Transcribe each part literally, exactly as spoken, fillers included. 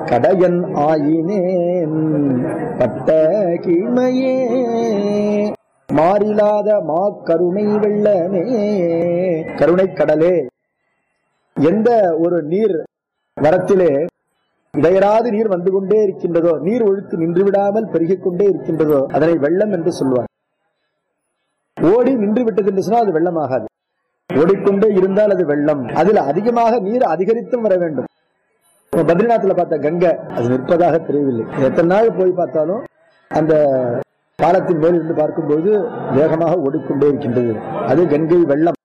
கடையன் ஆயினேன் பட்ட கீழ்மையே மாறிலாத மா கருணை வெள்ளமே. கருணை கடலே, எந்த ஒரு நீர் வரத்திலே இடையராது நீர் வந்து கொண்டே இருக்கின்றதோ, நீர் ஒழுக்கு நின்று விடாமல் பெருகிக் கொண்டே இருக்கின்றதோ அதனை வெள்ளம் என்று சொல்வார். ஓடி நின்று விட்டது என்று சொன்னால் அது வெள்ளமாகாது. ஓடிக்கொண்டே இருந்தால் அது வெள்ளம். அதில் அதிகமாக நீர் அதிகரித்தும் வர வேண்டும். பத்ரிநாத்ல பார்த்த கங்கை அது நிற்பதாக தெரியவில்லை. எத்தனை நாள் போய் பார்த்தாலும் அந்த பாலத்தின் மேல் இருந்து பார்க்கும்போது வேகமாக ஓடிக்கொண்டே இருக்கின்றது. அது கங்கை வெள்ளம்.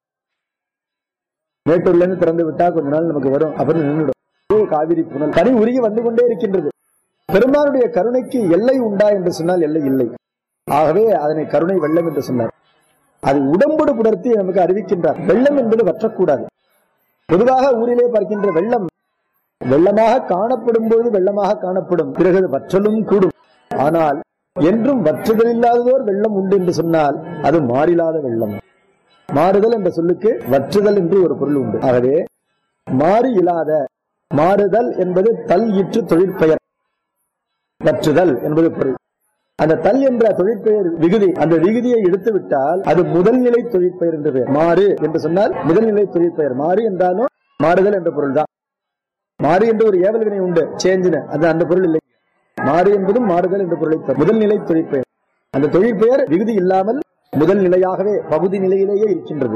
மேட்டூர்ல இருந்து திறந்து விட்டா கொஞ்ச நாள் நமக்கு வரும், அப்புறம் நின்றுடும். காவிரி புனல் தனி உருகி வந்து கொண்டே இருக்கின்றது. பெருமானுடைய கருணைக்கு எல்லை உண்டா என்று சொன்னால் எல்லை இல்லை. ஆகவே அதனை கருணை வெள்ளம் என்று சொன்னார். அது உடம்போடு புணர்த்தி நமக்கு அறிவிக்கின்றார். வெள்ளம் என்பது வற்றக்கூடாது. பொதுவாக ஊரிலே பார்க்கின்ற வெள்ளம் வெள்ளமாக காணப்படும் போது வெள்ளமாக காணப்படும், பிறகு வற்றலும் கூடும். ஆனால் என்றும் வற்றுதல் இல்லாததோர் வெள்ளம் உண்டு என்று சொன்னால் அது மாறிலாத வெள்ளம். மாறுதல் என்ற சொல்லுக்கு வற்றுதல் என்று ஒரு பொருள் உண்டு. ஆகவே மாறி இல்லாத, மாறுதல் என்பது தல் இற்று தொழிற்பெயர், வற்றுதல் என்பது பொருள். அந்த தல் என்ற தொழிற்பெயர் விகுதி, அந்த விகுதியை எடுத்து விட்டால் அது முதல்நிலை தொழிற்பெயர் என்று பெயர். மாறு என்று சொன்னால் முதல்நிலை தொழிற்பெயர். மாறு என்றாலும் மாறுதல் என்ற பொருள் தான். மாறு என்று ஒரு ஏவல் வினை உண்டு, சேஞ்சின, அது அந்த பொருள் இல்லை. மாறு என்பதும் மாறுதல் என்ற பொருளை தரும். முதல்நிலை தொழிற்பெயர். அந்த தொழிற்பெயர் விகுதி இல்லாமல் முதல் நிலையாகவே பகுதி நிலையிலேயே இருக்கின்றது.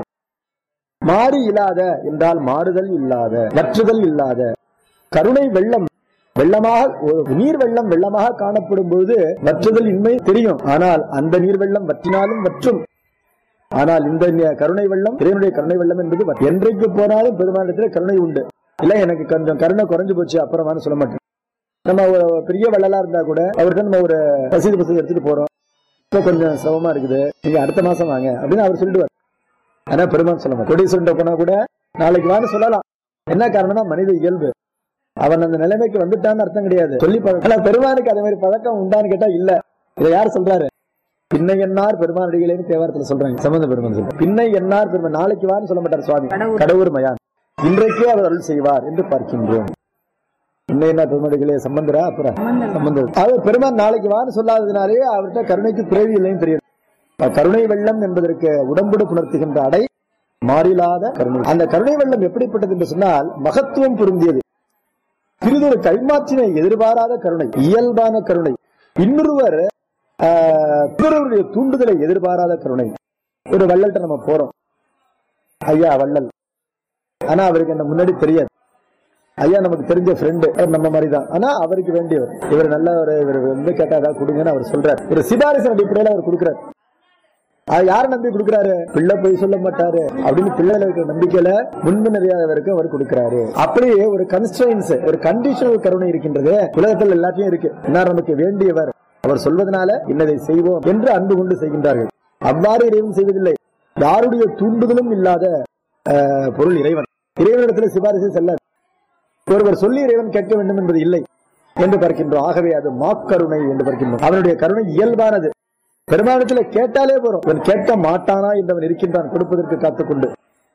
மாறி இல்லாத என்றால் மாறுதல் இல்லாத, வற்றுதல் இல்லாத கருணை வெள்ளம். வெள்ளமாக நீர் வெள்ளம் வெள்ளமாக காணப்படும் பொழுது வற்றுதல் இன்மை தெரியும். ஆனால் அந்த நீர் வெள்ளம் வற்றினாலும் வற்றும். ஆனால் இந்த கருணை வெள்ளம், இறைவனுடைய கருணை வெள்ளம் என்பது என்றைக்கு போனாலும் பெருமானத்தில் கருணை உண்டு. இல்ல எனக்கு கொஞ்சம் கருணை குறைஞ்சு போச்சு அப்புறமானு சொல்ல மாட்டேன். நம்ம பெரிய வெள்ளலா இருந்தா கூட அவர்கிட்ட நம்ம ஒரு ரசீது பசதி எடுத்துட்டு போறோம், இப்ப கொஞ்சம் சிரமமா இருக்குது, நீங்க அடுத்த மாசம் வாங்க அப்படின்னு அவர் சொல்லிடுவார். ஆனா பெருமான் சொல்ல மாட்டேன். கொடீஸ்வரன் போனா கூட நாளைக்கு வான்னு சொல்லலாம். என்ன காரணம்னா மனித இயல்பு. அவன் அந்த நிலைமைக்கு வந்துட்டான்னு அர்த்தம் கிடையாது, சொல்லி பழக்கம். பெருமானுக்கு அதே மாதிரி பழக்கம் உண்டான்னு கேட்டா இல்ல. இதை யார் சொல்றாரு? பின்னை என்னார் பெருமானடிகளேன்னு தேவாரத்துல சொல்றாங்க. சம்பந்த பெருமான் சொல்றாங்க பின்னை என்னார் பெருமான். நாளைக்கு வான்னு சொல்ல மாட்டார் சுவாமி, கடவுர் மயான், இன்றைக்கே அவர் அருள் செய்வார் என்று பார்க்கின்றோம். இன்னும் என்ன பெருமானடிகளே சம்பந்தரா அப்புறம் சம்பந்தர். அவர் பெருமான் நாளைக்கு வான்னு சொல்லாததுனாலே அவர்கிட்ட கருணைக்கு பிறவி இல்லைன்னு தெரியுது. கருணை வெள்ளம் என்பதற்கு உடம்புடு புணர்த்துகின்ற அடை மாறிலாத கருணை. அந்த கருணை வெள்ளம் எப்படிப்பட்டது என்று சொன்னால் மகத்துவம் பொருந்தியது. பிறிதொரு கைமாற்றினை எதிர்பாராத கருணை, இயல்பான கருணை. இன்னொருவர் பிறருடைய தூண்டுதலை எதிர்பாராத கருணை. ஒரு வள்ளல்கிட்ட நம்ம போறோம், ஐயா வள்ளல், ஆனா அவருக்கு என்ன முன்னாடி தெரியாது. ஐயா நமக்கு தெரிஞ்ச ஃப்ரெண்டு, நம்ம மாதிரிதான், ஆனா அவருக்கு வேண்டியவர். இவர் நல்ல ஒரு இவர் வந்து கேட்டா ஏதாவது கொடுங்கன்னு அவர் சொல்றாரு. ஒரு சிபாரிசு அடிப்படையில் அவர் கொடுக்கிறார். அது யார நம்பி கொடுக்கிறாரு? பிள்ளை போய் சொல்ல மாட்டாரு அப்படின்னு பிள்ளைல இருக்கிற நம்பிக்கையில முன்பு நிறையாதவருக்கு அவர் கொடுக்கிறாரு. அப்படியே ஒரு கன்ஸ்ட்ரெயின்ஸ், ஒரு கண்டிஷனல் கருணை இருக்கின்றது உலகத்தில் எல்லாத்தையும் இருக்கு. என்ன நமக்கு வேண்டியவர், அவர் சொல்வதனால இன்னதை செய்வோம் என்று அன்பு கொண்டு செய்கின்றார்கள். அவ்வாறு இறைவன் செய்வதில்லை. யாருடைய தூண்டுதலும் இல்லாத பொருள் இறைவன். இறைவனிடத்துல சிபாரிசு செல்ல ஒருவர் சொல்லி இறைவன் கேட்க வேண்டும் என்பது இல்லை என்று பார்க்கின்றோம். ஆகவே அது மாக்கருணை என்று பார்க்கின்றோம். அவனுடைய கருணை இயல்பானது. பெருமானத்துல கேட்டாலே போறோம். அவன் கேட்க மாட்டானா என்றவன் இருக்கின்றான் கொடுப்பதற்கு காத்துக்கொண்டு.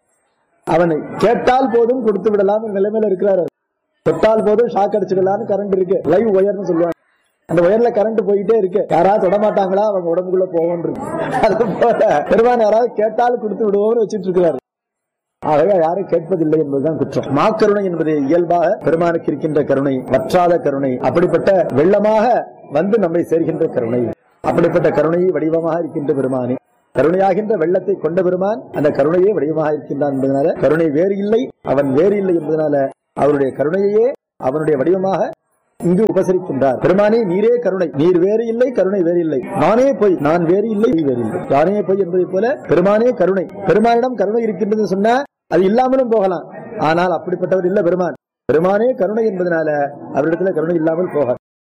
அவனை கேட்டால் போதும் கொடுத்து விடலாம் நிலைமையில இருக்கிறார். தொட்டால் போதும் ஷாக் அடிச்சுக்கலான்னு கரண்ட் இருக்கு, லைவ் ஒயர்னு சொல்லுவாங்க. அந்த ஒயர்ல கரண்ட் போயிட்டே இருக்கு, யாராவது தொட மாட்டாங்களா அவங்க உடம்புக்குள்ள போவோம் இருக்கு. அது போல பெருமான் யாராவது கேட்டாலும் கொடுத்து விடுவோம்னு வச்சிட்டு இருக்கிறாரு. ஆகவே யாரும் கேட்பதில்லை என்பதுதான் குற்றம். மாக்கருணை என்பது இயல்பாக பெருமானுக்கு இருக்கின்ற கருணை, வற்றாத கருணை. அப்படிப்பட்ட வெள்ளமாக வந்து நம்மை சேர்கின்ற கருணை. அப்படிப்பட்ட கருணையை வடிவமாக இருக்கின்ற பெருமானே, கருணையாகின்ற வெள்ளத்தை கொண்ட பெருமான் அந்த கருணையே வடிவமாக இருக்கின்றான் என்பதனால கருணை வேறு இல்லை, அவன் வேறு இல்லை என்பதனால அவருடைய கருணையே அவனுடைய வடிவமாக இங்கு உபசரிக்கின்றார். பெருமானே நீரே கருணை, நீர் வேறு இல்லை, கருணை வேறு இல்லை. நானே பொய், நான் வேறு இல்லை, நீ வேறு இல்லை. நானே பொய் என்பதை போல பெருமானே கருணை. பெருமானிடம் கருணை இருக்கின்றது சொன்னா அது இல்லாமலும் போகலாம். ஆனால் அப்படிப்பட்டவர் இல்ல பெருமான். பெருமானே கருணை என்பதனால அவரிடத்துல கருணை இல்லாமல் போக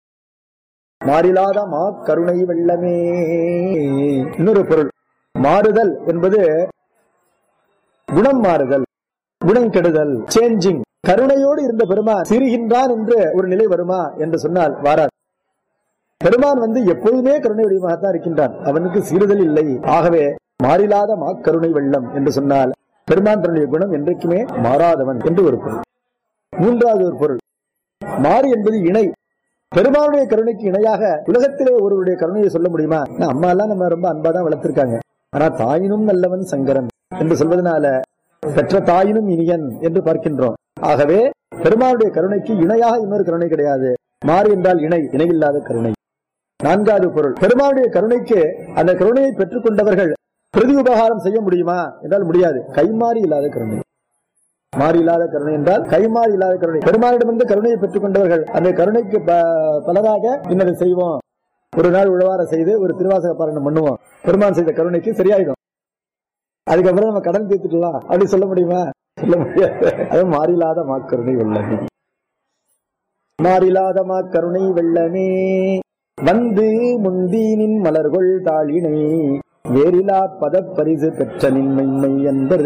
மாறிலாத மா கருணை வெள்ளமே. இன்னொரு பொருள் மாறுதல் என்பது குணம் மாறுதல், குணம் கெடுதல், சேஞ்சிங். கருணையோடு இருந்த பெருமான் சிறுகின்றான் என்று ஒரு நிலை வருமா என்று சொன்னால் வாராது. பெருமான் வந்து எப்பொழுதுமே கருணை வடிவமாகத்தான் இருக்கின்றான், அவனுக்கு சீறுதல் இல்லை. ஆகவே மாறிலாத மா கருணை வெள்ளம் என்று சொன்னால் பெருமான் தன்னுடைய குணம் என்றைக்குமே மாறாதவன் என்று ஒரு பொருள். மூன்றாவது ஒரு பொருள் மாறி என்பது இணை. பெருமானுடைய கருணைக்கு இணையாக உலகத்திலே ஒருவருடைய கருணையை சொல்ல முடியுமா? அம்மா எல்லாம் நம்ம ரொம்ப அன்பா தான் வளர்த்திருக்காங்க. ஆனா தாயினும் நல்லவன் சங்கரன் என்று சொல்வதனால பெற்ற தாயினும் இனியன் என்று பார்க்கின்றோம். ஆகவே பெருமானுடைய கருணைக்கு இணையாக இன்னொரு கருணை கிடையாது. மாறி என்றால் இணை, இணையில்லாத கருணை. நான்காவது பொருள், பெருமானுடைய கருணைக்கு அந்த கருணையை பெற்றுக் கொண்டவர்கள் பிரதி உபகாரம் செய்ய முடியுமா என்றால் முடியாது. கைமாறி இல்லாத கருணை. மாறி இல்லாத கருணை என்றால் கைமாறி இல்லாத கருணை. பெருமானிடமிருந்து கருணையை பெற்றுக் கொண்டவர்கள் அந்த கருணைக்கு பலராக இன்னதை செய்வோம், ஒரு நாள் உழவார செய்து ஒரு திருவாசக பாராயணம் பண்ணுவோம், பெருமான் செய்த கருணைக்கு சரியாயிடும், அதுக்கப்புறம் நம்ம கடன் தீர்த்துக்கலாம் அப்படி சொல்ல முடியுமா? சொல்ல முடியாது. அது மாறிலாத மாக்கருணை வெள்ளமே. மாறிலாத மாக்கருணை வெள்ளமே வந்து முந்தீனின் மலர்கொள் தாளினை வேறிலா பத பரிசு பெற்ற நின்மை என்பது.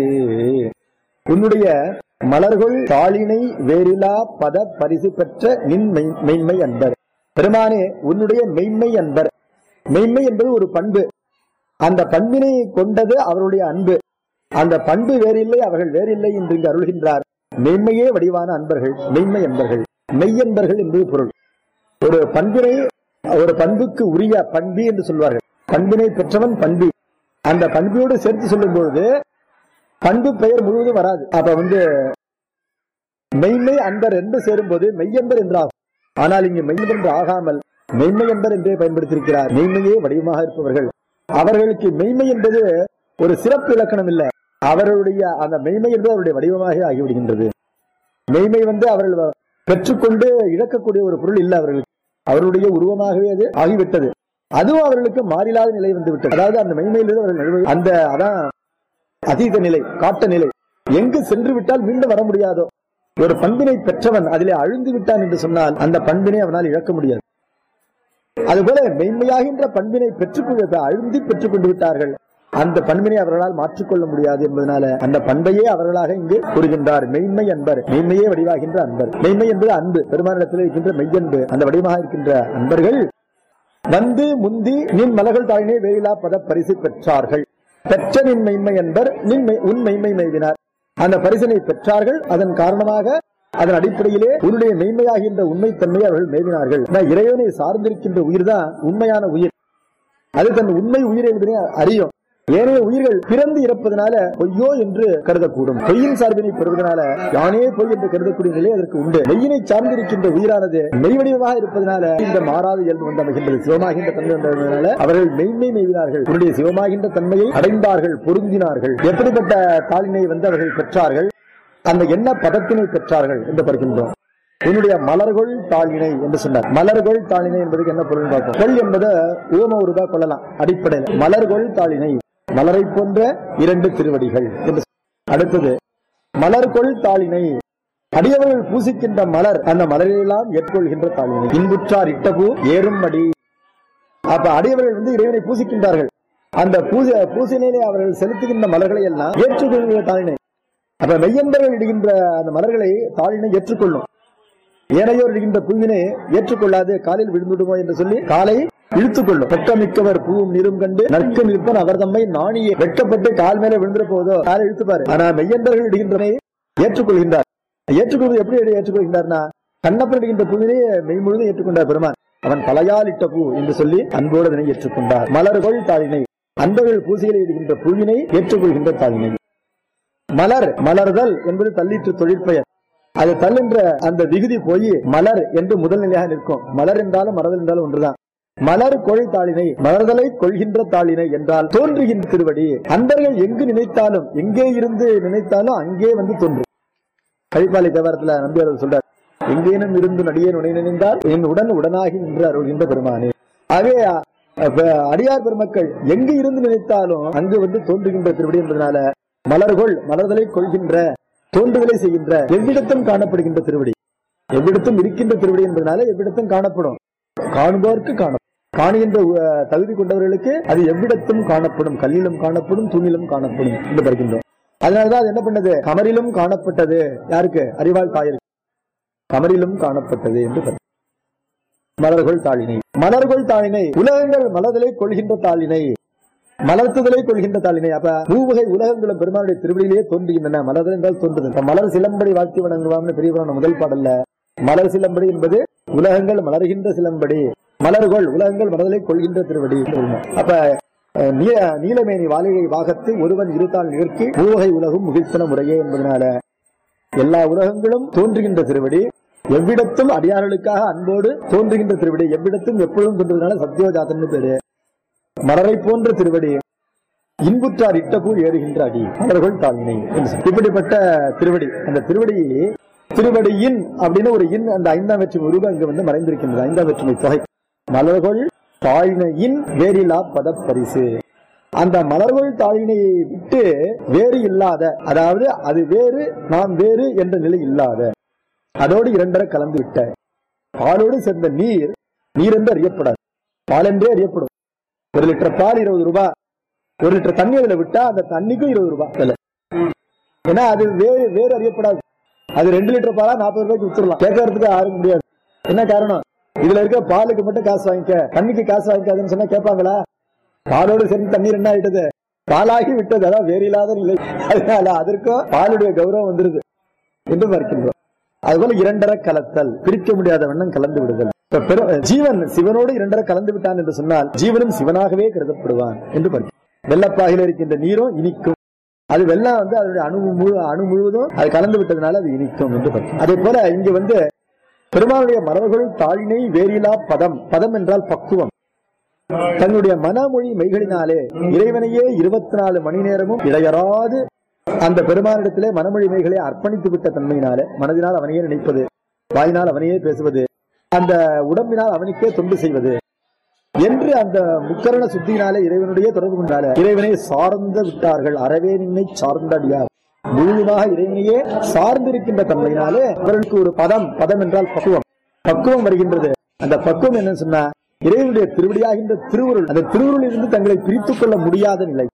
உன்னுடைய மலர்கொள் தாளினை வேறிலா பத பரிசு பெற்ற நின்மை மெய்மை என்பர். பெருமானே உன்னுடைய மெய்மை என்பர். மெய்மை என்பது ஒரு பண்பு. அந்த பண்பினை கொண்டது அவருடைய அன்பு. அந்த பண்பு வேறில்லை, அவர்கள் வேறில்லை என்று இங்கு அருள்கின்றார். மெய்மையே வடிவான அன்பர்கள் மெய்மை என்பர்கள். மெய்யன்பர்கள் என்பது பொருள். ஒரு பண்பினை ஒரு பண்புக்கு உரிய பண்பி என்று சொல்வார்கள். பண்பினை பெற்றவன் பண்பி. அந்த பண்பியோடு சேர்த்து சொல்லும் பொழுது பண்பு பெயர் முழுவதும் வராது. அப்ப வந்து மெய்மை அன்பர் என்று சேரும் போது மெய்யன்பர் என்றாகும். ஆனால் இங்கு மெய்யன்பர் என்று ஆகாமல் மெய்மை என்பர் என்றே பயன்படுத்தியிருக்கிறார். மெய்மையே வடிவமாக இருப்பவர்கள். அவர்களுக்கு மெய்மை என்பது ஒரு சிறப்பு இலக்கணம் இல்லை. அவர்களுடைய அந்த மெய்மை என்பது அவருடைய வடிவமாக ஆகிவிடுகின்றது. மெய்மை வந்து அவர்கள் பெற்றுக்கொண்டு இழக்கக்கூடிய ஒரு பொருள் இல்லை. அவர்களுக்கு அவருடைய உருவமாகவே அது ஆகிவிட்டது. அதுவும் அவர்களுக்கு மாறிலாத நிலை வந்து விட்டது. அதாவது அந்த மெய்மையிலிருந்து அவர்கள் அந்த அதான் அதீத நிலை, காட்ட நிலை. எங்கு சென்று விட்டால் மீண்டும் வர முடியாதோ. ஒரு பண்பினை பெற்றவன் அதிலே அழுந்து விட்டான் என்று சொன்னால் அந்த பண்பினை அவனால் இழக்க முடியாது. அதுபோல மெய்மையாகின்ற பண்பினை பெற்றுக் அழுந்தி பெற்றுக் கொண்டு விட்டார்கள். அந்த பண்பினை அவர்களால் மாற்றிக்கொள்ள முடியாது என்பதனால அந்த பண்பையே அவர்களாக இங்கு கூறுகின்றார். மெய்மை அன்பர், மெய்மையே வடிவாகின்ற அன்பர். மெய்மை என்பது அன்பு, பெருமானிடத்தில் இருக்கின்ற மெய்யன்பு. அந்த வடிவமாக இருக்கின்ற அன்பர்கள் வந்து முந்தி நின் மலர்கள் தாயினை வேறிலா பத பரிசு பெற்றார்கள். பெற்ற நின் மெய்மை என்பர் நின் உன் மெய்மை மெய்வினார். அந்த பரிசினை பெற்றார்கள். அதன் காரணமாக அதன் அடிப்படையிலே உன்னுடைய மெய்மையாகின்ற உண்மைத்தன்மையை அவர்கள் மேவினார்கள். இறைவனை சார்ந்திருக்கின்ற உயிர் தான் உண்மையான உயிர். அது தன் உண்மை உயிர் என்பதனை அறியும். ஏனைய உயிர்கள் பிறந்து இறப்பதனால பொய்யோ என்று கருதக்கூடும். பொய்யின் சார்பினை பெறுவதனால யானே பொய் என்று கருதக்கூடிய நிலை அதற்கு உண்டு. மெய்யினை சார்ந்திருக்கின்ற உயிரானது மெய்வடிவமாக இருப்பதனால இந்த மாறாத இயல்பு வந்து அமைகின்றது. சிவமாகின்ற தன்மை வந்ததனால அவர்கள் மெய்மை மெய்வினார்கள். உன்னுடைய சிவமாகின்ற தன்மையை அடைந்தார்கள், பொருந்தினார்கள். எப்படிப்பட்ட தாளினை வந்து அவர்கள் பெற்றார்கள்? அந்த என்ன பதத்தினை பெற்றார்கள் என்று பார்க்கின்றோம். உன்னுடைய மலர்கொள் தாளினை என்று சொன்னார். மலர்கொள் தாளினை என்பதுக்கு என்ன பொருள் பார்ப்போம். கொள் என்பதை ஊம உருவா கொள்ளலாம். அடிப்படையில் மலர்கொள் தாளினை, மலரை போன்ற இரண்டு திருவடிகள் என்று. அடுத்தது மலர்கொள் தாளினை, அடியவர்கள் பூசிக்கின்ற மலர், அந்த மலரெல்லாம் ஏற்கொள்கின்ற தாளினை. இன்புற்றார் இட்டபூ ஏறும் அடி. அப்ப அடியவர்கள் வந்து இறைவனை பூசிக்கின்றார்கள். அந்த பூச பூசினையிலே அவர்கள் செலுத்துகின்ற மலர்களை எல்லாம் ஏற்றுக்கொள்கின்ற தாளினை. அப்ப மெய்யன்பர்கள் இடுகின்ற அந்த மலர்களை தாளினை ஏற்றுக்கொள்ளும். ஏனையோர் இடுகின்ற பூவினை ஏற்றுக்கொள்ளாது, காலில் விழுந்துடுமோ என்று சொல்லி காலை இழுத்துக்கொள்ளும். வெட்டமிக்கவர் பூவும் நீரும் கண்டு நற்க நிற்பன் அவர் தம்மை நாணியே. வெட்டப்பட்டு கால் மேலே விழுந்துட போவதோ காலை இழுத்துப்பாரு. ஆனா மெய்யன்பர்கள் இடுகின்றனை ஏற்றுக்கொள்கின்றார். ஏற்றுக்கொள்வது எப்படி ஏற்றுக்கொள்கின்றார்னா கண்ணப்பன் இடுகின்ற பூவினை மெய் முழுதும் ஏற்றுக்கொண்டார் பெருமான். அவன் தலையால் இட்ட பூ என்று சொல்லி அன்போடு அதனை ஏற்றுக்கொண்டார். மலர்கொள் தாளினை, அன்பர்கள் பூசையில் இடுகின்ற பூவினை ஏற்றுக்கொள்கின்ற தாளினை. மலர், மலர்தல் என்பது தள்ளிற்று தொழிற்பெயர். அது தள்ளின்ற அந்த விகுதி போய் மலர் என்று முதல் நிலையாக நிற்கும். மலர் என்றாலும் மலர்தல் என்றாலும் ஒன்றுதான். மலர் கொள் தாளினை, மலர்தலை கொள்கின்ற தாளினை என்றால் தோன்றுகின்ற திருவடி. அன்பர்கள் எங்கு நினைத்தாலும், எங்கே இருந்து நினைத்தாலும் அங்கே வந்து தோன்றும். கழிப்பாலை தேவாரத்துல நம்பியார் சொல்றார், எங்கேனும் இருந்து நடிகை நுணை நினைந்தால் என் உடன் உடனாகி நின்று அருள்கின்ற பெருமானே. ஆகவே அடியார் பெருமக்கள் எங்கு இருந்து நினைத்தாலும் அங்கு வந்து தோன்றுகின்ற திருவடி என்பதனால மலர்கொள், மலர்தலை கொள்கின்ற, தோன்றுதலை செய்கின்ற, எவ்விடத்தும் காணப்படுகின்ற திருவடி. எவ்விடத்தும் இருக்கின்ற திருவடி என்பதனால எவ்விடத்தும் காணப்படும். காணுபவருக்கு காணப்படும். காணுகின்ற தகுதி கொண்டவர்களுக்கு அது எவ்விடத்தும் காணப்படும். கல்லிலும் காணப்படும், தூணிலும் காணப்படும் என்று வருகின்றோம். அதனாலதான் அது என்ன பண்ணது? கமரிலும் காணப்பட்டது. யாருக்கு? அறிவாள் தாயிற்கு. கமரிலும் காணப்பட்டது என்று மலர்கொள் தாளினை. மலர்கொள் தாளினை, உலகங்கள் மலர்தலை கொள்கின்ற தாளினை, மலர்த்துதலை கொள்கின்ற தாளினை. அப்ப மூவகை உலகங்களும் பெருமானுடைய திருவடியிலேயே தோன்றுகின்றன. மலர்தல் என்றால் தோன்றுது. மலர் சிலம்படி வாழ்த்தி வணங்குவாம்னு பெரிய புராணம் முதல் பாடல்ல மலர் சிலம்படி என்பது உலகங்கள் மலர்கின்ற சிலம்படி, மலர்கள் உலகங்கள் மலர்களை கொள்கின்ற திருவடி. அப்ப நீலமேனி வாலிகை வாகத்து ஒருவன் இருத்தால் நிகழ்ச்சி மூவகை உலகும் முகிழ்த்தன முறையே என்பதனால எல்லா உலகங்களும் தோன்றுகின்ற திருவடி, எவ்விடத்தும் அடியார்களுக்காக அன்போடு தோன்றுகின்ற திருவடி, எவ்விடத்தும் எப்பொழுதும் தோன்றுவதனால சத்யோஜாதன் பேரு. மலரை போன்ற திருவடி, இன்புற்றார் இட்டபூர் ஏறுகின்ற அடி, மலர்கள் தாழ்வினை. இப்படிப்பட்ட திருவடி. அந்த திருவடி திருவடியின் அப்படின்னு ஒரு இன், அந்த ஐந்தாம் வேற்றுமை உருவம் அங்கு வந்து மறைந்திருக்கின்றது. ஐந்தாம் வேற்றுமை தொகை. மலர்கள் தாழ்மையின் வேறிலா பத பரிசு. அந்த மலர்கள் தாழ்வினையை விட்டு வேறு இல்லாத, அதாவது அது வேறு நாம் வேறு என்ற நிலை இல்லாத, அதோடு இரண்டரை கலந்து விட்ட பாலோடு சேர்ந்த நீர் நீர் என்று அறியப்படாது, பால் என்றே அறியப்படும். ஒரு லிட்டர் பால் இருபது ரூபாய், ஒரு லிட்டர் தண்ணி அதுல விட்டா அந்த தண்ணிக்கும் இருபது ரூபாய் விலை. ஏன்னா அது வேறு வேறு அறியப்படாது. அது ரெண்டு லிட்டர் பாலா நாற்பது ரூபாய்க்கு வித்துடலாம், கேட்கறதுக்கு யாரும் முடியாது. என்ன காரணம்? இதுல இருக்க பாலுக்கு மட்டும் காசு வாங்கிக்க, தண்ணிக்கு காசு வாங்கிக்காதுன்னு சொன்னா கேட்பாங்களா? பாலோடு சேர்ந்து தண்ணீர் என்ன ஆயிட்டது? பாலாகி விட்டது. அதான் வேறு இல்லாத நிலை. அதனால அதற்கும் பாலுடைய கௌரவம் வந்துருது என்று பார்க்கின்றோம். அதுபோல இரண்டரை கலத்தல், பிரிக்க முடியாத வண்ணம் கலந்து விடுதல். ஜீவன் சிவனோடு இரண்டரை கலந்து விட்டான் என்று சொன்னால் ஜீவனும் சிவனாகவே கருதப்படுவான் என்று பார்க்கிறோம். வெள்ளப்பாகில இருக்கின்ற நீரும் இனிக்கும். அது வெள்ளம் வந்து அதனுடைய அணு முழு அணு முழுவதும் அது கலந்து விட்டதுனால அது இனிக்கும் என்று பார்க்கிறோம். அதே போல இங்க வந்து பெருமானுடைய மலர்கள் தாழினை வேறிலா பதம், பதம் என்றால் பக்குவம். தன்னுடைய மனமொழி மெய்களினாலே இறைவனையே இருபத்தி நாலு மணி நேரமும் இடையறாது அந்த பெருமானிடத்திலே மனமொழி மெய்களை அர்ப்பணித்து விட்ட தன்மையினாலே, மனதினால் அவனையே நினைப்பது, வாயினால் அவனையே பேசுவது, அந்த உடம்பினால் அவனுக்கே தொண்டு செய்வது என்று அந்த முக்கரண சுத்தியினாலே இறைவனுடைய தொடர்பு கொண்டாலே இறைவனை சார்ந்து விட்டார்கள். அறவே நின்னை சார்ந்தடியார். முழுவதாக இறைவனையே சார்ந்திருக்கின்ற தன்மையினாலே அவர்களுக்கு ஒரு பதம், பதம் என்றால் பக்குவம், பக்குவம் வருகின்றது. அந்த பக்குவம் என்ன சொன்னா இறைவனுடைய திருவடியாகின்ற திருவுருள், அந்த திருவுருளில் இருந்து தங்களை பிரித்துக் கொள்ள முடியாத நிலை.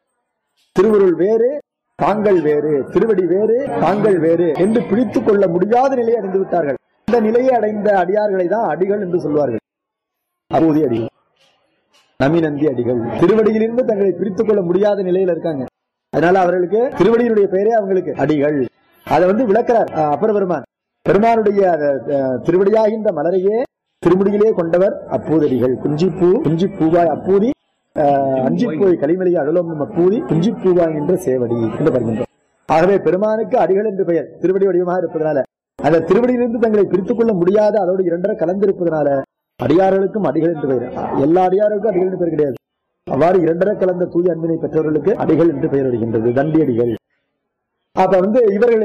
திருவுருள் வேறு தாங்கள் வேறு, திருவடி வேறு தாங்கள் வேறு என்று பிடித்துக் கொள்ள முடியாத நிலையை அடைந்து விட்டார்கள். இந்த நிலையை அடைந்த அடியார்களை தான் அடிகள் என்று சொல்வார்கள். அப்போதைய அடிகள், நமிநந்தி அடிகள் திருவடியிலிருந்து தங்களை பிரித்துக் கொள்ள முடியாத நிலையில் இருக்காங்க. அதனால அவர்களுக்கு திருவடியினுடைய பெயரே அவங்களுக்கு அடிகள். அதை வந்து விளக்கிறார் அப்பர் பெருமான். பெருமானுடைய திருவடியாகின்ற மலரையே திருமுடியிலே கொண்டவர் அப்பூதடிகள். குஞ்சிப்பூ குஞ்சிப்பூவாய் அப்பூதி அஞ்சிப்பூவை களிமலையை அகலோம் அப்பூதி குஞ்சிப்பூவாய் என்ற சேவடி என்று வருகின்றோம். ஆகவே பெருமானுக்கு அடிகள் என்று பெயர், திருவடி வடிவமாக இருப்பதனால. அந்த திருவடியிலிருந்து தங்களை பிரித்துக் கொள்ள முடியாத அதோடு இரண்டரை கலந்திருப்பதனால அடியார்களுக்கும் அடிகள் என்று பெயர். எல்லா அடியாருக்கும் அடிகள் என்று பெயர் கிடையாது. அவ்வாறு இரண்டரை கலந்த தூய அன்பினை பெற்றவர்களுக்கு அடிகள் என்று பெயர் வருகின்றது, தண்டியடிகள். அப்ப வந்து இவர்களை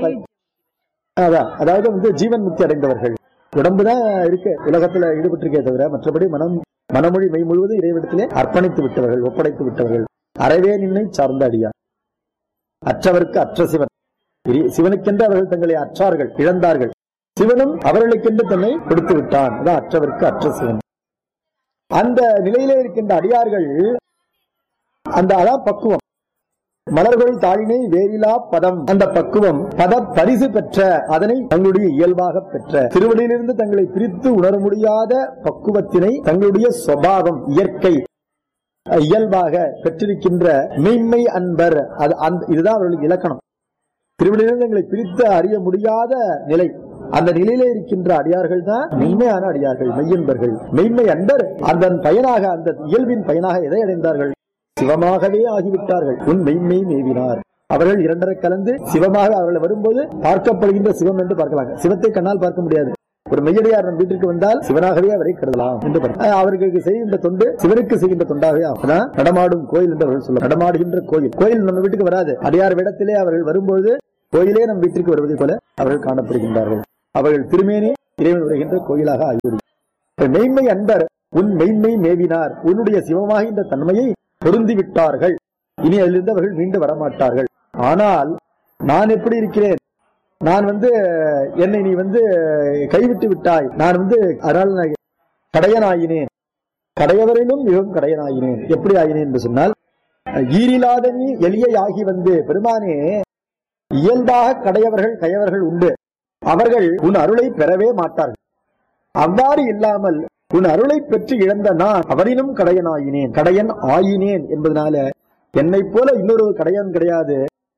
அதாவது வந்து ஜீவன் முக்தி அடைந்தவர்கள். உடம்புதான் இருக்கு உலகத்துல ஈடுபட்டிருக்கே தவிர மற்றபடி மனம் மனமொழி மெய் முழுவதும் இறைவிடத்திலே அர்ப்பணித்து விட்டவர்கள், ஒப்படைத்து விட்டவர்கள். அறவே நின்னை சார்ந்த அடியார். அற்றவருக்கு அற்ற சிவன். சிவனுக்கென்று அவர்கள் தங்களை அற்றார்கள், இழந்தார்கள். சிவனும் அவர்களுக்கென்று தன்னை கொடுத்து விட்டான். அதான் அற்றவருக்கு அற்ற சிவன். அந்த நிலையிலே இருக்கின்ற அடியார்கள் அந்த அதான் பக்குவம். மலர்கள் தாழினை வேறிலா பதம், அந்த பக்குவம் பத பரிசு பெற்ற, அதனை தங்களுடைய இயல்பாக பெற்ற, திருவடியிலிருந்து தங்களை பிரித்து உணர முடியாத பக்குவத்தினை தங்களுடைய சுபாவம் இயற்கை இயல்பாக பெற்றிருக்கின்ற மெய்மை அன்பர். அது இதுதான் அவர்களுக்கு இலக்கணம். திருவடியிலிருந்து தங்களை பிரித்து அறிய முடியாத நிலை. அந்த நிலையிலே இருக்கின்ற அடியார்கள் தான் மென்மையான அடியார்கள், மெய்யன்பர்கள். மெய்மை அன்பர் அதன் பயனாக, அந்த இயல்பின் பயனாக எதை அடைந்தார்கள்? சிவமாகவே ஆகிவிட்டார்கள். உன் மெய்மை மேவினார். அவர்கள் இரண்டரை கலந்து சிவமாக அவர்கள் வரும்போது பார்க்கப்படுகின்ற சிவம் என்று பார்க்கலாம். சிவத்தை கண்ணால் பார்க்க முடியாது. ஒரு மெய்யடியார் நம் வீட்டிற்கு வந்தால் சிவனாகவே அவரை கருதலாம் என்று அவர்களுக்கு செய்கின்ற தொண்டு சிவனுக்கு செய்கின்ற தொண்டாகவே ஆகுதான். நடமாடும் கோயில் என்று அவர்கள் சொல்ல, நடமாடுகின்ற கோயில். கோயில் நம்ம வீட்டுக்கு வராது. அடியார் இடத்திலே அவர்கள் வரும்போது கோயிலே நம் வீட்டிற்கு வருவதை போல அவர்கள் காணப்படுகின்றார்கள். அவர்கள் திருமேனி இறைவன் வருகின்ற கோயிலாக ஆகிவிடும். மெய்மை அன்பர் உன் மெய்மை மேவினார். உன்னுடைய சிவமாகின்ற தன்மையை பொருந்தி விட்டார்கள். இனி அதிலிருந்து அவர்கள் மீண்டு வரமாட்டார்கள். ஆனால் நான் எப்படி இருக்கிறேன்? நான் வந்து என்னை நீ வந்து கைவிட்டு விட்டாய். நான் வந்து அதனால கடையனாயினேன். கடையவரிலும் மிகவும் கடையனாயினேன். எப்படி ஆகினேன் என்று சொன்னால், ஈரிலாத நீ எளியை ஆகி வந்து பெருமானே, இயல்பாக கடையவர்கள் கயவர்கள் உண்டு. அவர்கள் உன் அருளை பெறவே மாட்டார்கள். அவ்வாறு இல்லாமல் உன் அருளை பெற்று இழந்த நான் அவரினும் கடையன் ஆயினேன். கடையன் ஆயினேன் என்பதனால என்னை போல இன்னொரு கடையன் கிடையாது.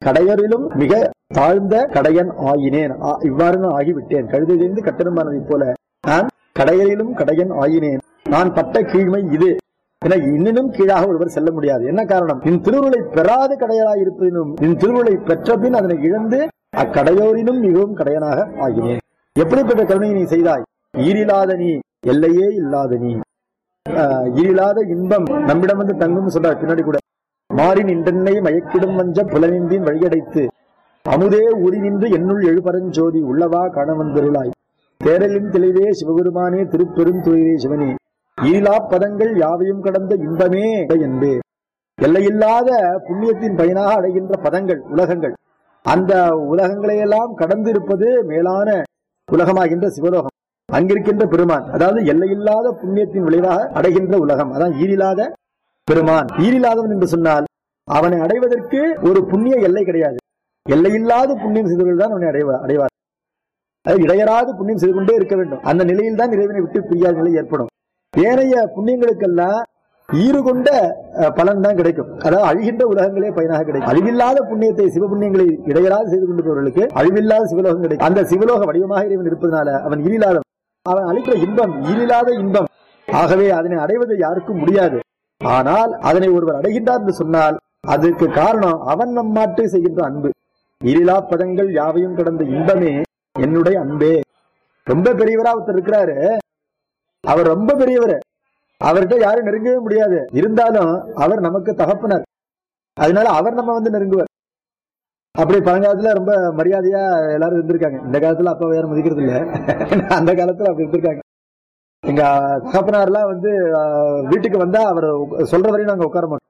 கடையரிலும் மிக தாழ்ந்த கடையன் ஆயினேன். இவ்வாறு நான் ஆகிவிட்டேன். கழுதையிலிருந்து கட்டணமானதைப் போல நான் கடையரிலும் கடையன் ஆயினேன். நான் பட்ட கீழ்மை இது. என இன்னும் கீழாக ஒருவர் செல்ல முடியாது. என்ன காரணம்? நின் திருவுருளை பெறாத கடையராய் இருப்பதினும் நின் திருவுருளை பெற்ற பின் அதனை இழந்து அக்கடையோரினும் மிகவும் கடையனாக ஆகினேன். எப்படிப்பட்ட கருணையை நீ செய்தாய்? ஈரில்லாத நீ, எல்லையே இல்லாத நீ. ஈரில்லாத இன்பம் நம்மிடம் வந்து தங்கும் சொல்றார் பின்னாடி கூட. மாறின் இன்றென்னை மயக்கிடும் வஞ்ச புலனின்பின் வழியடைத்து அமுதே உரி நின்று என்னுள் எழுபரஞ்சோதி உள்ளவா காண வந்தருளாய். தேரலின் தெளிவே சிவபெருமானே திருப்பெருந்துயிரே சிவனே ஈலா பதங்கள் யாவையும் கடந்த இன்பமே என்பே. எல்லையில்லாத புண்ணியத்தின் பயனாக அடைகின்ற பதங்கள் உலகங்கள், அந்த உலகங்களையெல்லாம் கடந்து இருப்பது மேலான உலகமாகின்ற சிவலோகம். அங்கிருக்கின்ற பெருமான், அதாவது எல்லையில்லாத புண்ணியத்தின் விளைவாக அடைகின்ற உலகம், அதான் ஈரில்லாத பெருமான். ஈரில்லாதவன் என்று சொன்னால் அவனை அடைவதற்கு ஒரு புண்ணிய எல்லை கிடையாது. எல்லையில்லாத புண்ணியம் செய்தவர்கள் தான் அவனை அடைவ அடைவார் அது இடையராது புண்ணியம் செய்து கொண்டே இருக்க வேண்டும். அந்த நிலையில் தான் இறைவனை விட்டு பிரியாத நிலை ஏற்படும். ஏனைய புண்ணியங்களுக்கெல்லாம் ஈறு கொண்ட பலன் தான் கிடைக்கும். அதாவது அழிகின்ற உலகங்களே பயனாக கிடைக்கும். அழிவில்லாத புண்ணியத்தை சிவபுண்ணியங்களை இடையராது செய்து கொண்டிருப்பவர்களுக்கு அழிவில்லாத சிவலோகம் கிடைக்கும். அந்த சிவலோக வடிவமாக இறைவன் இருப்பதனால அவன் ஈரில்லாதவன். அவன் அளிக்கிற இன்பம் ஈரில்லாத இன்பம். ஆகவே அதனை அடைவது யாருக்கும் முடியாது. ஆனால் அதனை ஒருவர் அடைகின்றார் என்று சொன்னால் அதற்கு காரணம் அவன் நம் மாட்டு செய்கின்ற அன்பு. ஈரிலா பதங்கள் யாவையும் கடந்த இன்பமே என்னுடைய அன்பே. ரொம்ப பெரியவரா ஒருத்தர் இருக்கிறாரு, அவர் ரொம்ப பெரியவர், அவர்கிட்ட யாரும் நெருங்கவே முடியாது. இருந்தாலும் அவர் நமக்கு தகப்பனர், அதனால அவர் நம்ம வந்து நெருங்குவார். அப்படி பழங்காலத்துல ரொம்ப மரியாதையா எல்லாரும் இருந்திருக்காங்க. இந்த காலத்துல அப்பா யாரும் மதிக்கிறது இல்ல, அந்த காலத்துல அப்படி இருந்திருக்காங்க. எங்க தகப்பனார்லாம் வந்து வீட்டுக்கு வந்தா அவர் சொல்ற வரையும் நாங்க உட்கார மாட்டோம்.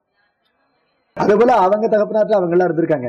அதே போல அவங்க தகப்பனார்ல அவங்க எல்லாம் இருந்திருக்காங்க.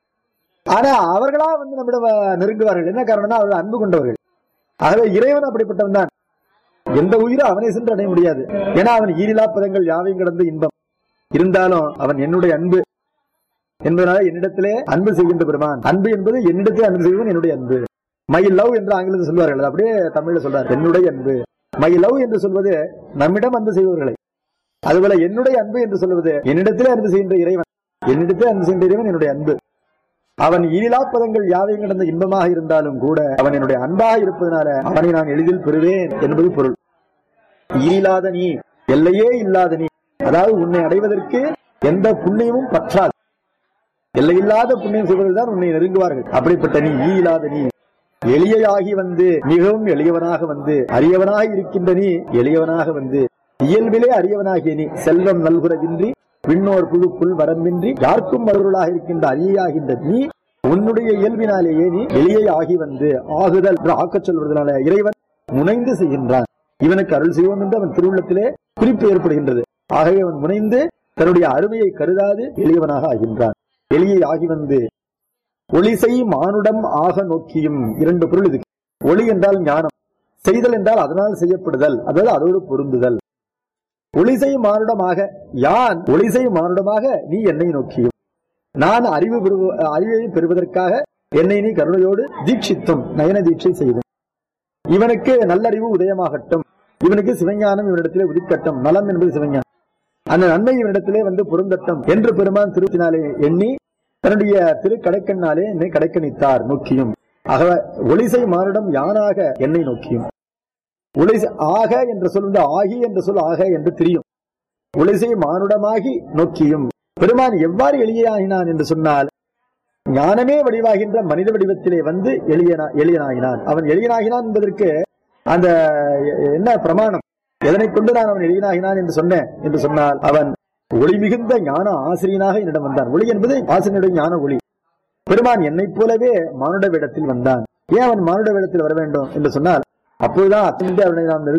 ஆனா அவர்களா வந்து நம்மிடம் நெருங்குவார்கள். என்ன காரணம்னா அவர்கள் அன்பு கொண்டவர்கள். ஆகவே இறைவன் அப்படிப்பட்டவன் தான். எந்த உயிரும் அவனை சென்று அடைய முடியாது. ஏன்னா அவன் ஈரிலா பதங்கள் யாவையும் கடந்த இன்பம். இருந்தாலும் அவன் என்னுடைய அன்பு என்பதனால என்னிடத்திலே அன்பு செய்கின்ற பெருமான். அன்பு என்பது என்னிடத்திலே அன்பு செய்வன் என்னுடைய அன்பு. மை லவ் என்று ஆங்கிலத்தில் சொல்வார்கள், அப்படியே தமிழ்ல சொல்றார் என்னுடைய அன்பு. மை லவ் என்று சொல்வது நம்மிடம் அன்பு செய்பவர்களை. அதுபோல என்னுடைய அன்பு என்று சொல்வது என்னிடத்திலே அன்பு செய்கின்ற இறைவன். என்னிடத்திலே அன்பு செய்கின்ற இறைவன் என்னுடைய அன்பு. அவன் ஈரிலா பதங்கள் யாவையும் கடந்த இன்பமாக இருந்தாலும் கூட அவன் என்னுடைய அன்பாக இருப்பதனால அவனை நான் எளிதில் பெறுவேன் என்பது பொருள். ஈரில்லாத நீ, எல்லையே இல்லாத நீ, அதாவது உன்னை அடைவதற்கு எந்த புண்ணியமும் பற்றாது. எல்லையில்லாத புண்ணியம் செய்வர்கள் தான் உன்னை நெருங்குவார்கள். அப்படிப்பட்ட நீ ஈரில்லாத நீ, எளியாகி வந்து மிகவும் எளியவனாக வந்து அரியவனாக இருக்கின்ற நீ, எளியவனாக வந்து இயல்பிலே அரியவனாகிய நீ, செல்வம் நல்குறவின்றி விண்ணோர் புழுப்புள் வரம்பின்றி யாருக்கும் மறுவர்களாக இருக்கின்ற அரியாகின்ற நீ, உன்னுடைய இயல்பினாலேயே நீ எளியை ஆகி வந்து ஆகுதல் என்று ஆக்கச் சொல்வதனால இறைவன் முனைந்து செய்கின்றான். இவனுக்கு அருள் செய்வோம் என்று அவன் திருவுள்ளத்திலே குறிப்பு ஏற்படுகின்றது. ஆகவே அவன் முனைந்து தன்னுடைய அருமையை கருதாது எளியவனாக ஆகின்றான். எளியை ஆகி வந்து ஒளிசை மானுடம் ஆக நோக்கியும். இரண்டு பொருள் இது. ஒளி என்றால் ஞானம், செய்தல் என்றால் அதனால் செய்யப்படுதல், அதாவது அதோடு பொருந்துதல். ஒளிசை மானுடமாக யான் ஒளிசை மானுடமாக நீ என்னை நோக்கியும். நான் அறிவு அறிவை பெறுவதற்காக என்னை நீ கருணையோடு தீட்சித்தும் நயன தீட்சை செய்தும். இவனுக்கு நல்லறிவு உதயமாகட்டும், இவனுக்கு சிவஞானம் இவனிடத்திலே உதிக்கட்டும். நலம் என்பது சிவஞானம், அந்த நன்மை இவனிடத்திலே வந்து பொருந்தட்டும் என்று பெருமான் திருத்தினாலே எண்ணி தன்னுடைய திரு கடைக்கண்ணாலே என்னை கடைக்கணித்தார் நோக்கியும். ஆக ஒளிசை மானுடம் யானாக என்னை நோக்கியும். ஒளிசை ஆக என்ற சொல் வந்து ஆகி என்ற சொல் ஆக என்று தெரியும். ஒளிசை மானுடமாகி நோக்கியும். பெருமான் எவ்வாறு எளியாகினான் என்று சொன்னால் ஞானமே வடிவாகின்ற மனித வடிவத்திலே வந்து எளியனா எளியனாகினான். அவன் எளியனாகினான் என்பதற்கு அந்த என்ன பிரமாணம், எதனை கொண்டு நான் அவன் எளியனாகினான் என்று சொன்னேன் என்று சொன்னால் அவன் ஒளி மிகுந்த ஞான ஆசிரியனாக என்னிடம் வந்தான். ஒளி என்பது ஆசிரியனுடைய ஞான ஒளி. பெருமான் என்னை போலவே மானுட வேடத்தில் வந்தான். ஏன் அவன் மானுட வேடத்தில் வர வேண்டும் என்று சொன்னால் அப்போதுதான் அத்தனை அவனை நாம்